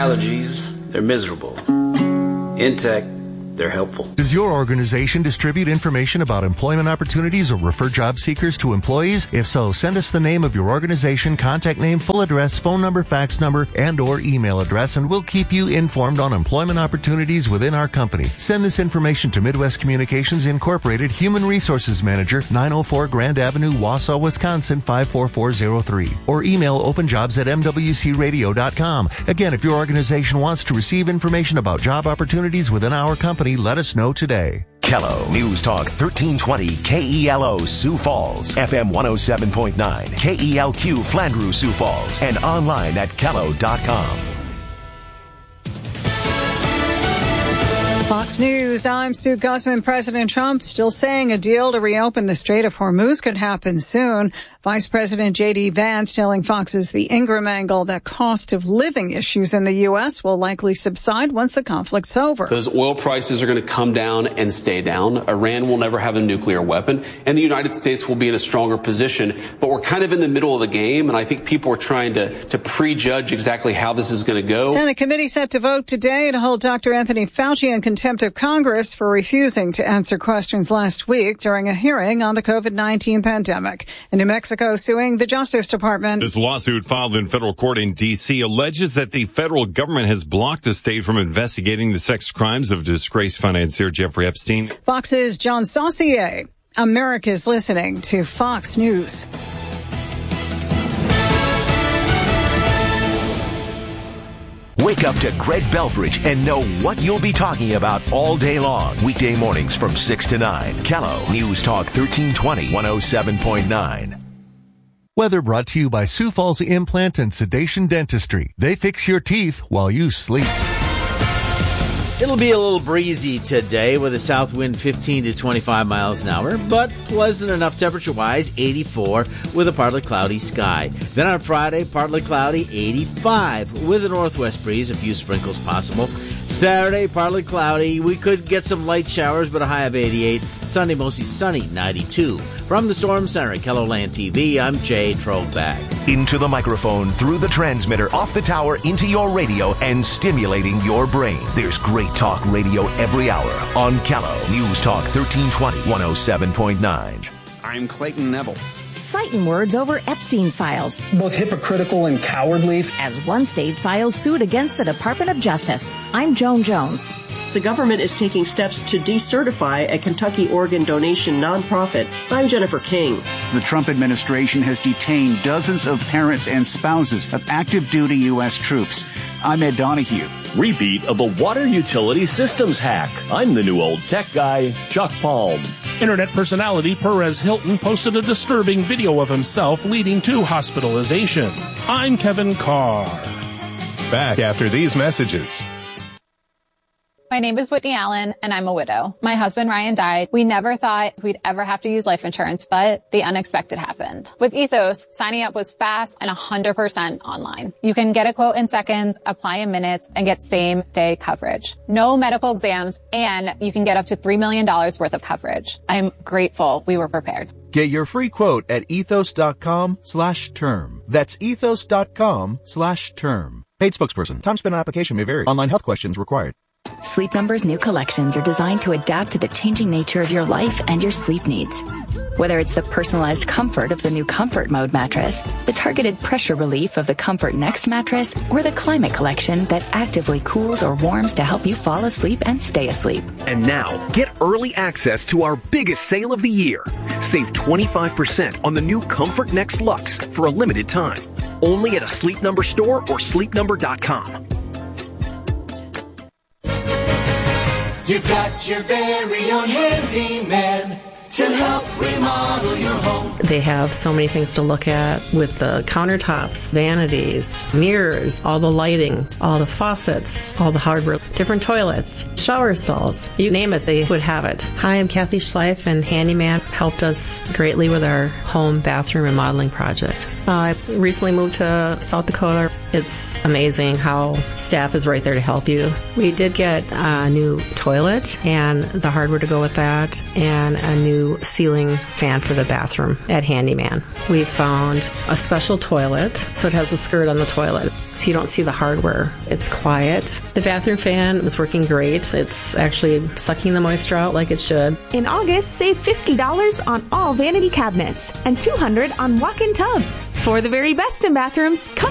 allergies, they're miserable. In tech, they're helpful. Does your organization distribute information about employment opportunities or refer job seekers to employees? If so, send us the name of your organization, contact name, full address, phone number, fax number, and or email address, and we'll keep you informed on employment opportunities within our company. Send this information to Midwest Communications Incorporated, Human Resources Manager, 904 Grand Avenue, Wausau, Wisconsin, 54403. Or email openjobs@mwcradio.com. Again, if your organization wants to receive information about job opportunities within our company, let us know today. Kello News Talk 1320 KELO Sioux Falls, FM 107.9 KELQ Flandreau Sioux Falls, and online at kello.com. Fox News, I'm Sue Guzman. President Trump still saying a deal to reopen the Strait of Hormuz could happen soon. Vice President J.D. Vance telling Fox's The Ingram Angle that cost of living issues in the U.S. will likely subside once the conflict's over. Those oil prices are going to come down and stay down. Iran will never have a nuclear weapon, and the United States will be in a stronger position. But we're kind of in the middle of the game, and I think people are trying to prejudge exactly how this is going to go. Senate committee set to vote today to hold Dr. Anthony Fauci in contempt of Congress for refusing to answer questions last week during a hearing on the COVID-19 pandemic. In New Mexico, suing the Justice Department. This lawsuit filed in federal court in D.C. alleges that the federal government has blocked the state from investigating the sex crimes of disgraced financier Jeffrey Epstein. Fox's John Saucier. America's listening to Fox News. Wake up to Greg Belfridge and know what you'll be talking about all day long. Weekday mornings from 6 to 9. Kello News Talk 1320 107.9. Weather brought to you by Sioux Falls Implant and Sedation Dentistry. They fix your teeth while you sleep. It'll be a little breezy today with a south wind 15 to 25 miles an hour, but pleasant enough temperature-wise, 84 with a partly cloudy sky. Then on Friday, partly cloudy, 85 with a northwest breeze, a few sprinkles possible. Saturday, partly cloudy. We could get some light showers, but a high of 88. Sunday, mostly sunny, 92. From the Storm Center at KELOLAND TV, I'm Jay Trollback. Into the microphone, through the transmitter, off the tower, into your radio, and stimulating your brain. There's great talk radio every hour on Kello News Talk 1320 107.9. I'm Clayton Neville. Frightened words over Epstein files. Both hypocritical and cowardly. As one state files suit against the Department of Justice. I'm Joan Jones. The government is taking steps to decertify a Kentucky organ donation nonprofit. I'm Jennifer King. The Trump administration has detained dozens of parents and spouses of active duty U.S. troops. I'm Ed Donahue. Repeat of the water utility systems hack. I'm the new old tech guy, Chuck Palm. Internet personality Perez Hilton posted a disturbing video of himself leading to hospitalization. I'm Kevin Carr. Back after these messages. My name is Whitney Allen, and I'm a widow. My husband, Ryan, died. We never thought we'd ever have to use life insurance, but the unexpected happened. With Ethos, signing up was fast and 100% online. You can get a quote in seconds, apply in minutes, and get same-day coverage. No medical exams, and you can get up to $3 million worth of coverage. I'm grateful we were prepared. Get your free quote at ethos.com/term. That's ethos.com/term. Paid spokesperson. Time spent on application may vary. Online health questions required. Sleep Number's new collections are designed to adapt to the changing nature of your life and your sleep needs. Whether it's the personalized comfort of the new Comfort Mode mattress, the targeted pressure relief of the Comfort Next mattress, or the Climate Collection that actively cools or warms to help you fall asleep and stay asleep. And now, get early access to our biggest sale of the year. Save 25% on the new Comfort Next Luxe for a limited time. Only at a Sleep Number store or sleepnumber.com. You've got your very own handyman to help remodel your home. They have so many things to look at with the countertops, vanities, mirrors, all the lighting, all the faucets, all the hardware, different toilets, shower stalls. You name it, they would have it. Hi, I'm Kathy Schleif, and Handyman helped us greatly with our home bathroom remodeling project. I recently moved to South Dakota. It's amazing how staff is right there to help you. We did get a new toilet and the hardware to go with that, and a new new ceiling fan for the bathroom at Handyman. We found a special toilet, so it has a skirt on the toilet, so you don't see the hardware. It's quiet. The bathroom fan is working great. It's actually sucking the moisture out like it should. In August, save $50 on all vanity cabinets and $200 on walk-in tubs. For the very best in bathrooms, come